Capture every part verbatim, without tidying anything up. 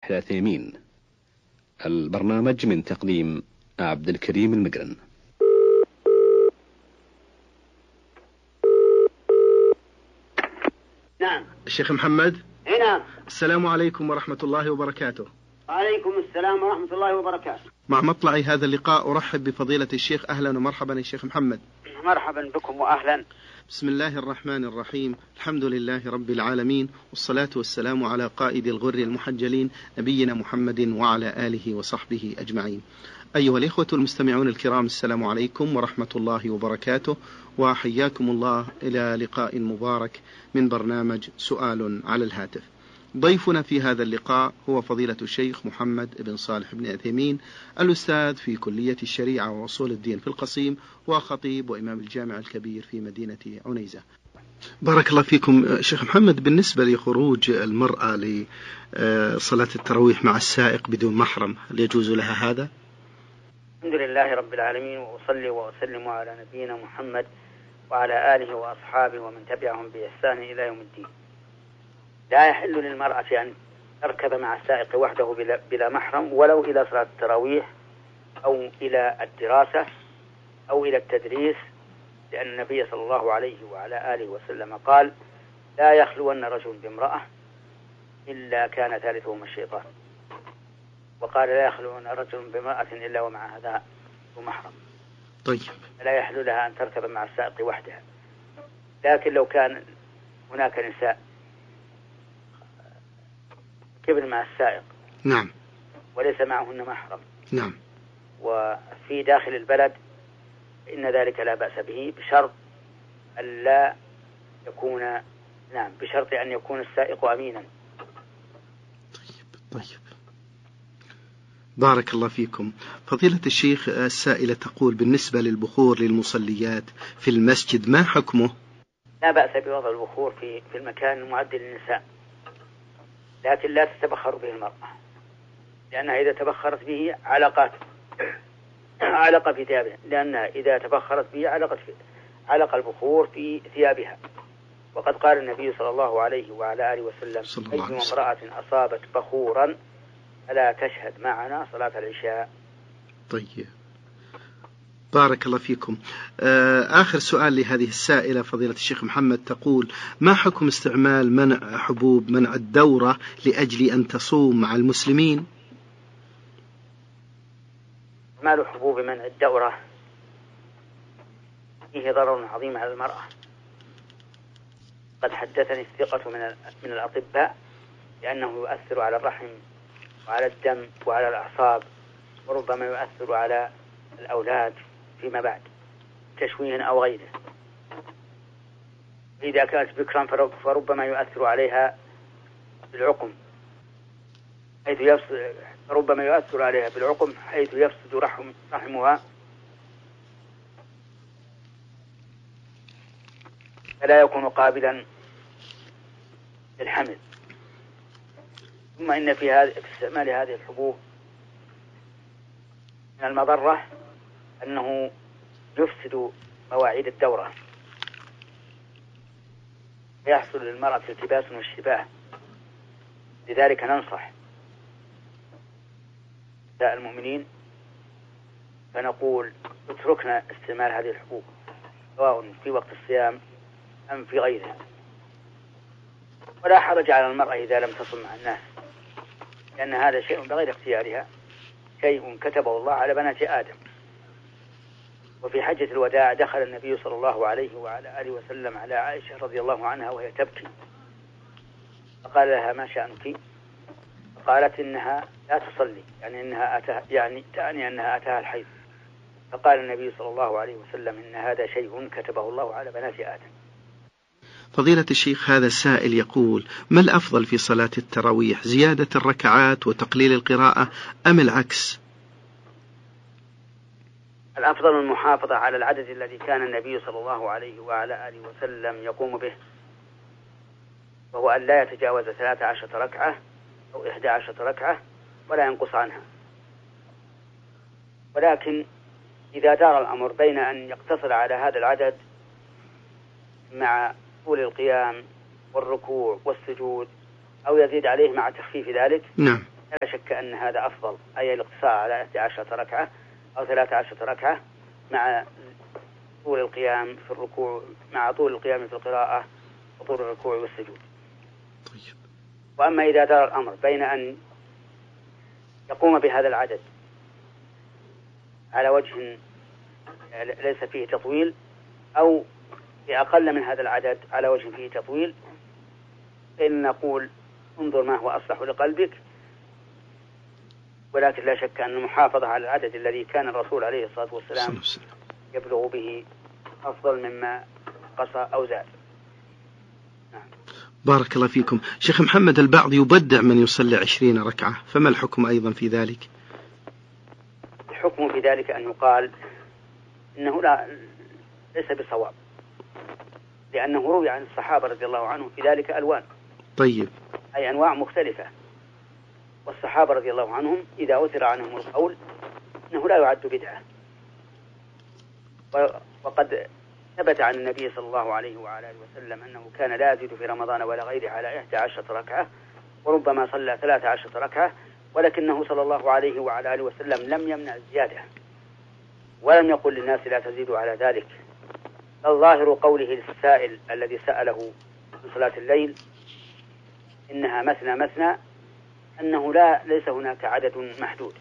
العثيمين. البرنامج من تقديم عبد الكريم المقرن. نعم. الشيخ محمد. نعم. السلام عليكم ورحمة الله وبركاته. وعليكم السلام ورحمة الله وبركاته. مع مطلع هذا اللقاء أرحب بفضيلة الشيخ. أهلا ومرحبا يا شيخ محمد. مرحبا بكم وأهلا. بسم الله الرحمن الرحيم. الحمد لله رب العالمين، والصلاة والسلام على قائد الغر المحجلين نبينا محمد وعلى آله وصحبه أجمعين. أيها الإخوة المستمعون الكرام، السلام عليكم ورحمة الله وبركاته، وحياكم الله إلى لقاء مبارك من برنامج سؤال على الهاتف. ضيفنا في هذا اللقاء هو فضيلة الشيخ محمد بن صالح بن عثيمين، الأستاذ في كلية الشريعة وأصول الدين في القصيم، وخطيب وإمام الجامع الكبير في مدينة عنيزة. بارك الله فيكم. شيخ محمد، بالنسبة لخروج المرأة لصلاة التراويح مع السائق بدون محرم، هل يجوز لها هذا؟ الحمد لله رب العالمين، وأصلي وأسلم على نبينا محمد وعلى آله وأصحابه ومن تبعهم بإحسان إلى يوم الدين. لا يحل للمرأة أن تركب مع السائق وحده بلا, بلا محرم، ولو إلى صلاة التراويح أو إلى الدراسة أو إلى التدريس، لأن النبي صلى الله عليه وعلى آله وسلم قال: لا يخلون رجل بامرأة إلا كان ثالثهما الشيطان. وقال: لا يخلون رجل بامرأة إلا ومع هذا محرم. طيب. لا يحل لها أن تركب مع السائق وحدها. لكن لو كان هناك نساء كبر مع السائق، نعم، وليس معهن محرم، نعم، وفي داخل البلد، إن ذلك لا بأس به، بشرط أن لا يكون نعم بشرط أن يكون السائق أمينا. طيب طيب بارك الله فيكم. فضيلة الشيخ، السائلة تقول: بالنسبة للبخور للمصليات في المسجد ما حكمه؟ لا بأس بوضع البخور في في المكان المعد للنساء، لكن لا تتبخر به المرأة، لأنها إذا تبخرت به علقت علق في ثيابها، لأنها إذا تبخرت به علقت في علق البخور في ثيابها. وقد قال النبي صلى الله عليه وعلى آله وسلم: أي امرأة أصابت بخورا فلا تشهد معنا صلاة العشاء. طيب بارك الله فيكم. آخر سؤال لهذه السائلة فضيلة الشيخ محمد، تقول: ما حكم استعمال منع حبوب منع الدورة لأجل أن تصوم مع المسلمين؟ استعمال حبوب منع الدورة فيه ضرر عظيم على المرأة. قد حدثني الثقة من من الأطباء لأنه يؤثر على الرحم وعلى الدم وعلى الأعصاب، وربما يؤثر على الأولاد فيما بعد، تشويه أو غيره. إذا كانت بكرا فربما يؤثر عليها بالعقم، حيث يفسد ربما يؤثر عليها بالعقم حيث يفسد رحم رحمها، فلا يكون قابلا للحمل. ثم إن في هذا في استعمال هذه الحبوب من المضرة أنه يفسد مواعيد الدورة، يحصل للمرأة التباس واشتباه. لذلك ننصح نساء المؤمنين فنقول: اتركنا استعمال هذه الحبوب سواء في وقت الصيام أم في غيره. ولا حرج على المرأة إذا لم تصم مع الناس، لأن هذا شيء بغير اختيارها، شيء كتبه الله على بنات آدم. وفي حجة الوداع دخل النبي صلى الله عليه وعلى آله وسلم على عائشة رضي الله عنها وهي تبكي، فقال لها: ما شأنك؟ فقالت: إنها لا تصلي، يعني إنها أتها يعني تعني أنها أتاها الحيض. فقال النبي صلى الله عليه وسلم: إن هذا شيء كتبه الله على بنات آدم. فضيلة الشيخ، هذا السائل يقول: ما الأفضل في صلاة التراويح، زيادة الركعات وتقليل القراءة أم العكس؟ الأفضل المحافظة على العدد الذي كان النبي صلى الله عليه وعلى آله وسلم يقوم به، وهو أن لا يتجاوز ثلاث عشرة ركعة أو إحدى عشرة ركعة ولا ينقص عنها. ولكن إذا دار الأمر بين أن يقتصر على هذا العدد مع طول القيام والركوع والسجود، أو يزيد عليه مع تخفيف ذلك، نعم، لا شك أن هذا أفضل، أي الاقتصار على إحدى عشرة ركعة أو ثلاثة عشرة ركعة مع طول القيام في الركوع، مع طول القيام في القراءة وطول الركوع والسجود. طيب. وأما إذا دار الأمر بين أن يقوم بهذا العدد على وجه ليس فيه تطويل أو بأقل من هذا العدد على وجه فيه تطويل، فإن نقول انظر ما هو أصلح لقلبك، ولكن لا شك أن المحافظة على العدد الذي كان الرسول عليه الصلاة والسلام يبلغ به أفضل مما قصى أو زاد. نعم. بارك الله فيكم. شيخ محمد، البعض يبدع من يصلي عشرين ركعة، فما الحكم أيضا في ذلك؟ الحكم في ذلك أن يقال إنه لا ليس بصواب، لأنه روي عن الصحابة رضي الله عنهم في ذلك ألوان. طيب. أي أنواع مختلفة، والصحابة رضي الله عنهم إذا أثر عنهم القول إنه لا يعد بدعة. وقد ثبت عن النبي صلى الله عليه وعلى آله وسلم أنه كان لا يزيد في رمضان ولا غيره على إحدى عشرة ركعة، وربما صلى ثلاثة عشرة ركعة، ولكنه صلى الله عليه وعلى آله وسلم لم يمنع الزيادة ولم يقل للناس لا تزيدوا على ذلك. الظاهر قوله للسائل الذي سأله من صلاة الليل إنها مثنى مثنى أنه لا ليس هناك عدد محدود،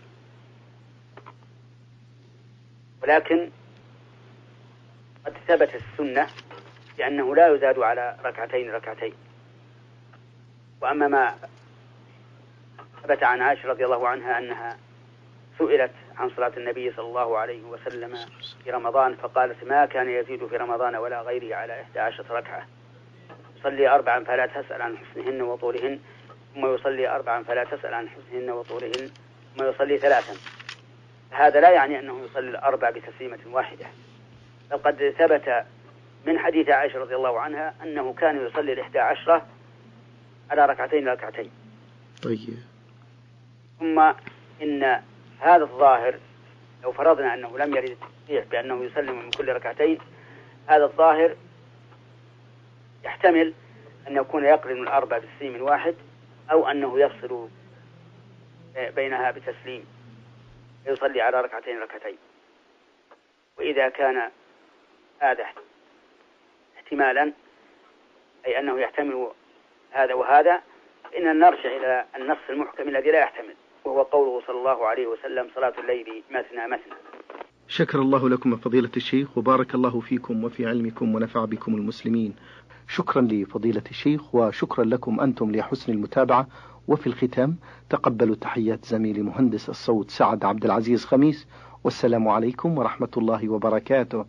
ولكن قد ثبت السنة بأنه لا يزاد على ركعتين ركعتين. وأما ما ثبت عن عائشة رضي الله عنها أنها سئلت عن صلاة النبي صلى الله عليه وسلم في رمضان فقالت ما كان يزيد في رمضان ولا غيره على إحدى عشرة ركعة، يصلي أربعا فلا تسأل عن حسنهن وطولهن، ثم يصلي أربعا فلا تسأل عن حسنهن وطولهن، ثم يصلي ثلاثا. هذا لا يعني أنه يصلي الأربع بتسليمة واحدة، فقد ثبت من حديث عائشة رضي الله عنها أنه كان يصلي الإحدى عشرة على ركعتين ركعتين. طيب. ثم إن هذا الظاهر لو فرضنا أنه لم يرد التصريح بأنه يسلم من كل ركعتين، هذا الظاهر يحتمل أن يكون يقرن الأربع بتسليم واحد، أو أنه يفصل بينها بتسليم يصلي على ركعتين ركعتين. وإذا كان هذا احتمالا، أي أنه يحتمل هذا وهذا، فإننا نرجع إلى النص المحكم الذي لا يحتمل، وهو قوله صلى الله عليه وسلم صلاة الليل مثنى مثنى. شكر الله لكم فضيلة الشيخ، وبارك الله فيكم وفي علمكم ونفع بكم المسلمين. شكرا لفضيلة الشيخ، وشكرا لكم أنتم لحسن المتابعة. وفي الختام تقبلوا تحيات زميلي مهندس الصوت سعد عبد العزيز خميس، والسلام عليكم ورحمة الله وبركاته.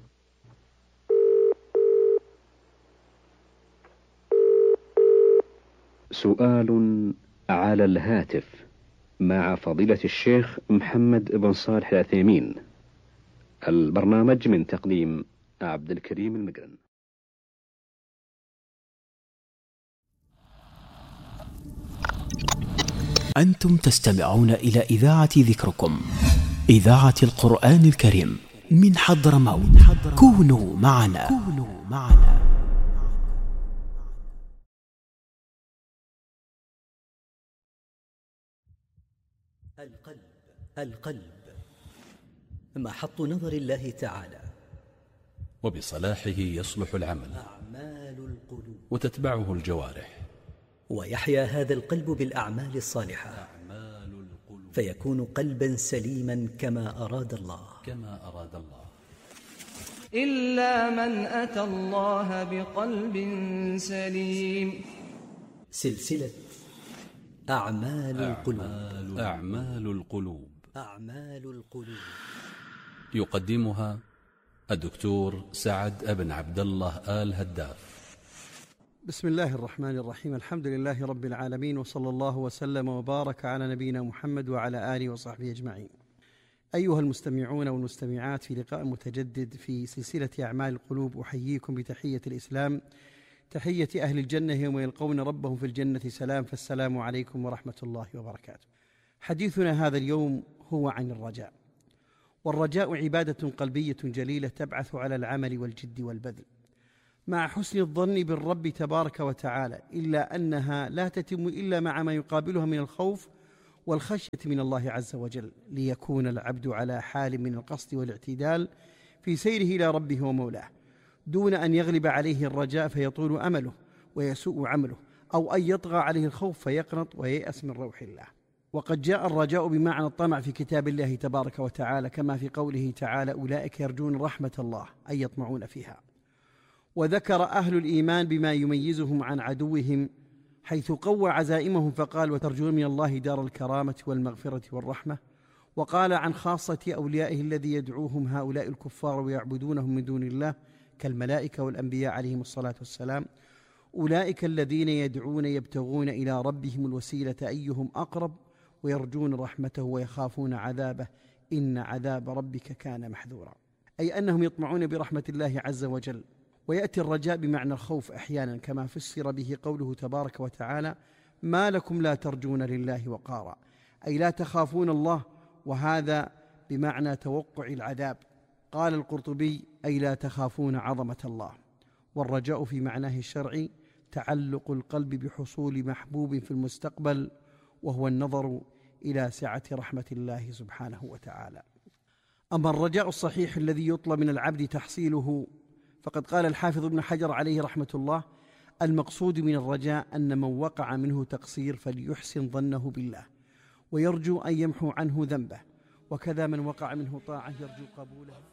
سؤال على الهاتف مع فضيلة الشيخ محمد بن صالح العثيمين. البرنامج من تقديم عبد الكريم المقرن. أنتم تستمعون إلى إذاعة ذكركم، إذاعة القرآن الكريم من حضرموت. كونوا معنا. كونوا معنا. القلب القلب محط نظر الله تعالى، وبصلاحه يصلح العمل أعمال القلوب وتتبعه الجوارح، ويحيا هذا القلب بالأعمال الصالحة أعمال القلوب فيكون قلبا سليما كما أراد الله كما أراد الله. إلا من أتى الله بقلب سليم. سلسلة أعمال القلوب. أعمال, أعمال القلوب أعمال القلوب يقدمها الدكتور سعد ابن عبد الله آل هداف. بسم الله الرحمن الرحيم. الحمد لله رب العالمين، وصلى الله وسلم وبارك على نبينا محمد وعلى آله وصحبه أجمعين. أيها المستمعون والمستمعات، في لقاء متجدد في سلسلة أعمال القلوب، أحييكم بتحية الإسلام، تحية أهل الجنة يوم يلقون ربهم في الجنة سلام، فالسلام عليكم ورحمة الله وبركاته. حديثنا هذا اليوم هو عن الرجاء، والرجاء عبادة قلبية جليلة تبعث على العمل والجد والبذل مع حسن الظن بالرب تبارك وتعالى، إلا أنها لا تتم إلا مع ما يقابلها من الخوف والخشية من الله عز وجل، ليكون العبد على حال من القصد والاعتدال في سيره إلى ربه ومولاه، دون أن يغلب عليه الرجاء فيطول أمله ويسوء عمله، أو أن يطغى عليه الخوف فيقنط وييأس من روح الله. وقد جاء الرجاء بمعنى الطمع في كتاب الله تبارك وتعالى، كما في قوله تعالى: أولئك يرجون رحمة الله، أي يطمعون فيها. وذكر أهل الإيمان بما يميزهم عن عدوهم، حيث قوى عزائمهم فقال: وترجون من الله دار الكرامة والمغفرة والرحمة. وقال عن خاصة أوليائه الذي يدعوهم هؤلاء الكفار ويعبدونهم من دون الله كالملائكة والأنبياء عليهم الصلاة والسلام: أولئك الذين يدعون يبتغون إلى ربهم الوسيلة أيهم أقرب ويرجون رحمته ويخافون عذابه إن عذاب ربك كان محذورا. أي أنهم يطمعون برحمة الله عز وجل. ويأتي الرجاء بمعنى الخوف أحيانا، كما فسر به قوله تبارك وتعالى: ما لكم لا ترجون لله وقارا، أي لا تخافون الله، وهذا بمعنى توقع العذاب. قال القرطبي: أي لا تخافون عظمة الله. والرجاء في معناه الشرعي تعلق القلب بحصول محبوب في المستقبل، وهو النظر إلى سعة رحمة الله سبحانه وتعالى. أما الرجاء الصحيح الذي يطلب من العبد تحصيله، فقد قال الحافظ ابن حجر عليه رحمة الله: المقصود من الرجاء أن من وقع منه تقصير فليحسن ظنه بالله ويرجو أن يمحو عنه ذنبه، وكذا من وقع منه طاعة يرجو قبوله.